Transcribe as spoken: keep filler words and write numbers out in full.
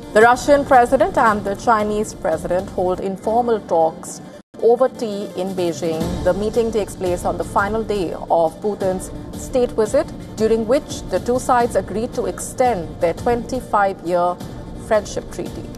The Russian president and the Chinese president hold informal talks over tea in Beijing. The meeting takes place on the final day of Putin's state visit, during which the two sides agreed to extend their twenty-five year friendship treaty.